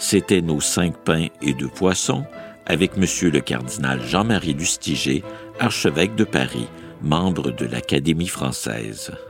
C'était nos 5 pains et 2 poissons avec Monsieur le cardinal Jean-Marie Lustiger, archevêque de Paris, membre de l'Académie française.